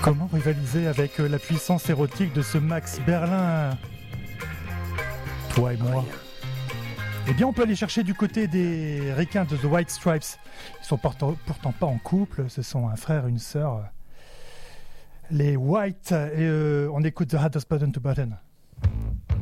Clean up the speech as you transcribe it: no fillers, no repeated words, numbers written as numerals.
Comment rivaliser avec la puissance érotique de ce Max Berlin? Toi et moi. Eh bien, on peut aller chercher du côté des requins de The White Stripes. Ils sont pourtant pas en couple, ce sont un frère et une sœur. Les White, et on écoute The Hardest Button to Button.